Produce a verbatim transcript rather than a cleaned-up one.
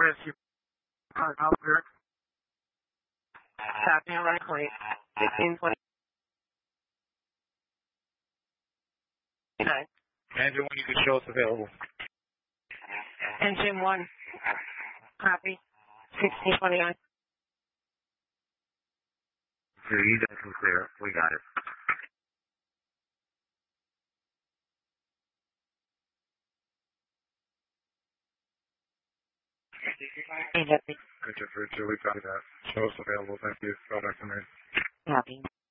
Rescue. Park out clear. Copy on right point. fifteen twenty. Nine. Engine one, you can show us available. Engine one. Copy. sixteen twenty-nine. Three, that's clear. We got it. Agency. Good, we got that. Show us available. Thank you. Product information. Copy.